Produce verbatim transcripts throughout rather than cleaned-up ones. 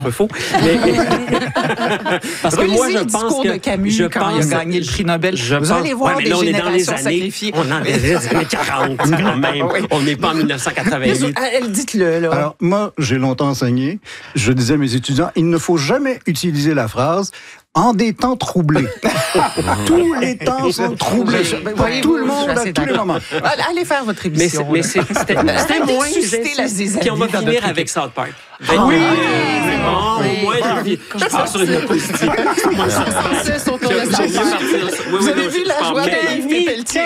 faux. Mais... Parce que moi, je pense que... de Camus, je quand pense, il a gagné le prix Nobel. Je Vous pense, allez voir ouais, des là, on générations est dans les années, sacrifiées. on est dans les années quarante quand même. Oui. On n'est pas en dix-neuf cent quatre-vingt-huit. Elle, dites-le, là. Alors, moi, j'ai longtemps enseigné. Je disais à mes étudiants, il ne faut jamais utiliser la phrase en des temps troublés. Tous les temps sont troublés. Ben, Pour voyez, tout le vous, monde, je suis à assez tous les d'accord. moments. Allez faire votre Mais émission. c'est, mais c'est, c'était, c'était moins susciter la zizanie Puis on va dans finir notre avec South Park. Ah, oui! oui. C'est bon, au moins, j'ai envie. Je pars sur une note positive. Moi, ça, C'est son tour de J'ai South mieux Park. partir. Oui, Vous oui, avez non, vu je la pars joie bien. de Yves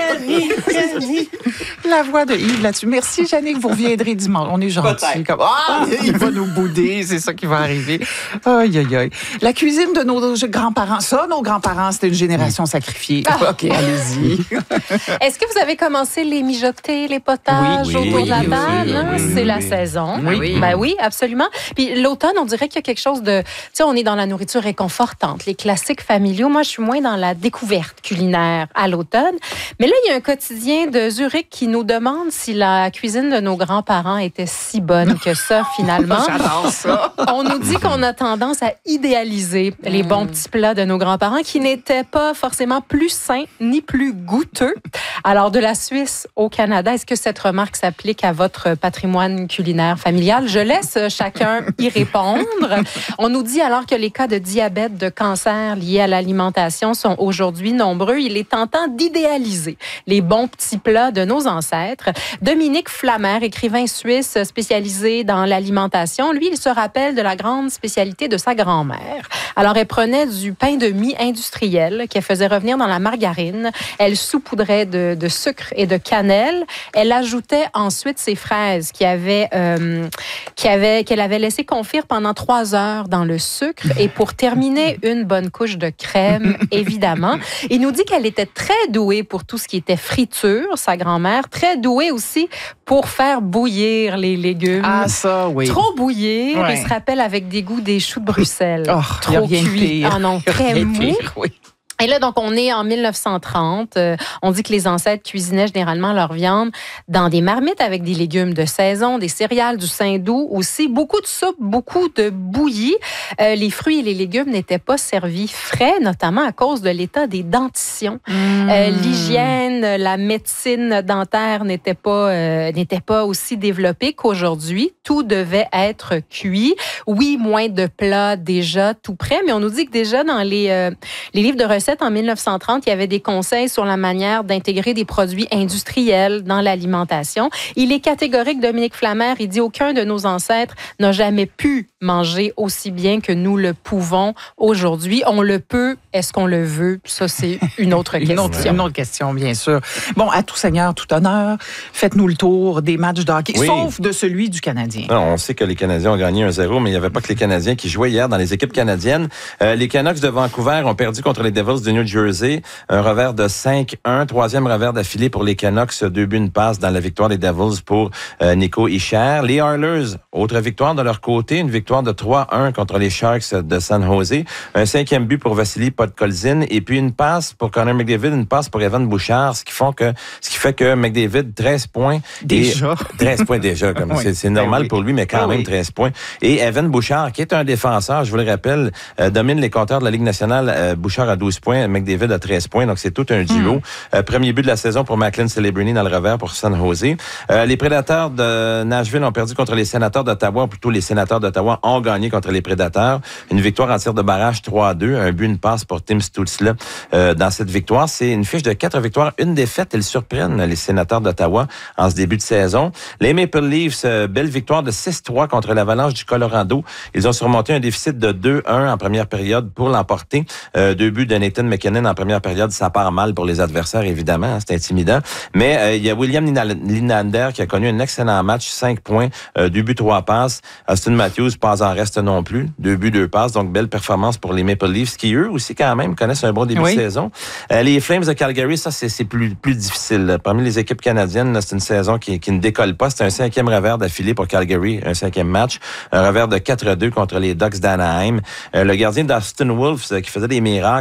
Pelletier? La voix de Yves là-dessus. Merci, Jannick, vous reviendrez dimanche. On est gentils. Comme... Ah, il va nous bouder, c'est ça qui va arriver. Aïe, aïe, aïe. La cuisine de nos grands-parents, ça, nos grands-parents, c'était une génération sacrifiée. Ah. OK, allez-y. Est-ce que vous avez commencé les mijotés, les potages Oui, autour oui, de la oui, table? oui, hein? oui, C'est oui, la oui. saison. Oui, oui. Ben oui, absolument. Puis l'automne, on dirait qu'il y a quelque chose de... Tu sais, on est dans la nourriture réconfortante, les classiques familiaux. Moi, je suis moins dans la découverte culinaire à l'automne. Mais là, il y a un quotidien de Zurich qui nous demande si la cuisine de nos grands-parents était si bonne que ça, finalement. J'adore ça. On nous dit qu'on a tendance à idéaliser les bons petits plats de nos grands-parents qui n'étaient pas forcément plus sains ni plus goûteux. Alors, de la Suisse au Canada, est-ce que cette remarque s'applique à votre patrimoine culinaire familial? Je laisse chacun y répondre. On nous dit alors que les cas de diabète, de cancer liés à l'alimentation sont aujourd'hui nombreux. Il est tentant d'idéaliser les bons petits plats de nos ancêtres. Dominique Flammer, écrivain suisse spécialisé dans l'alimentation, lui, il se rappelle de la grande spécialité de sa grand-mère. Alors, elle prenait du pain de mie industriel qu'elle faisait revenir dans la margarine. Elle saupoudrait de, de sucre et de cannelle. Elle ajoutait ensuite ses fraises qui avaient, euh, qui avaient, qu'elle avait laissé confire pendant trois heures dans le sucre. Et pour terminer, une bonne couche de crème, évidemment. Il nous dit qu'elle était très douée pour tout ce qui était friture, sa grand-mère. Très douée aussi pour faire bouillir les légumes. Ah, ça, oui. Trop bouillir. Ouais. Il se rappelle avec dégoût des choux de Bruxelles. Oh, Trop y a rien de cuit. pire. Ah non, Y a très rien de mou. pire, oui. Et là, donc, on est en mille neuf cent trente. Euh, on dit que les ancêtres cuisinaient généralement leur viande dans des marmites avec des légumes de saison, des céréales, du saindoux aussi, beaucoup de soupe, beaucoup de bouillie. Euh, les fruits et les légumes n'étaient pas servis frais, notamment à cause de l'état des dentitions. Mmh. Euh, l'hygiène, la médecine dentaire n'était pas, euh, n'était pas aussi développée qu'aujourd'hui. Tout devait être cuit. Oui, moins de plats déjà tout prêts, mais on nous dit que déjà dans les... Euh, Les livres de recettes en mille neuf cent trente, il y avait des conseils sur la manière d'intégrer des produits industriels dans l'alimentation. Il est catégorique, Dominique Flammer, il dit aucun de nos ancêtres n'a jamais pu manger aussi bien que nous le pouvons aujourd'hui. On le peut, est-ce qu'on le veut? Ça, c'est une autre question. Une autre, une autre question, bien sûr. Bon, à tout seigneur, tout honneur, faites-nous le tour des matchs de hockey, oui. sauf de celui du Canadien. Non, on sait que les Canadiens ont gagné un zéro, mais il n'y avait pas que les Canadiens qui jouaient hier dans les équipes canadiennes. Euh, les Canucks de Vancouver ont perdu contre les Devils du New Jersey. Un revers de cinq un, troisième revers d'affilée pour les Canucks. Deux buts, une passe dans la victoire des Devils pour euh, Nico Hischier. Les Oilers, autre victoire de leur côté, une victoire de trois un contre les Sharks de San Jose. Un cinquième but pour Vassili Podkolzin et puis une passe pour Connor McDavid, une passe pour Evan Bouchard, ce qui font que ce qui fait que McDavid treize points déjà et, treize points déjà comme oui. c'est, c'est normal ben oui. pour lui mais quand ben même oui. treize points. Et Evan Bouchard qui est un défenseur, je vous le rappelle, euh, domine les compteurs de la Ligue nationale. Euh, Bouchard a douze points, McDavid a treize points, donc c'est tout un duo. Mm. Euh, premier but de la saison pour Macklin Celebrini dans le revers pour San Jose. Euh, les Prédateurs de Nashville ont perdu contre les Sénateurs d'Ottawa, ou plutôt les Sénateurs d'Ottawa ont gagné contre les Prédateurs. Une victoire en tir de barrage trois à deux, un but, une passe pour Tim Stützle euh, dans cette victoire. C'est une fiche de quatre victoires, une défaite. Ils surprennent les Sénateurs d'Ottawa en ce début de saison. Les Maple Leafs, euh, belle victoire de six trois contre l'Avalanche du Colorado. Ils ont surmonté un déficit de deux un en première période pour l'emporter. Euh, deux buts de Nathan McKinnon en première période, ça part mal pour les adversaires, évidemment, hein, c'est intimidant. Mais euh, il y a William Nylander qui a connu un excellent match, cinq points, euh, deux buts, trois passes. Austin Matthews, pas en reste non plus, deux buts, deux passes, donc belle performance pour les Maple Leafs qui, eux aussi, quand même, connaissent un bon début oui. de saison. Euh, les Flames de Calgary, ça, c'est, c'est plus, plus difficile. Parmi les équipes canadiennes, là, c'est une saison qui, qui ne décolle pas. C'est un cinquième revers d'affilée pour Calgary, un cinquième match. Un revers de quatre à deux contre les Ducks d'Anaheim. Euh, le gardien d'Austin Wolves, euh, qui faisait des miracles, n'arrive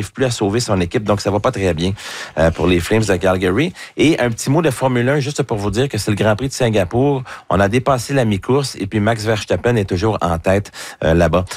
n'arrive plus à sauver son équipe, donc ça va pas très bien euh, pour les Flames de Calgary. Et un petit mot de Formule un, juste pour vous dire que c'est le Grand Prix de Singapour. On a dépassé la mi-course et puis Max Verstappen est toujours en tête euh, là-bas.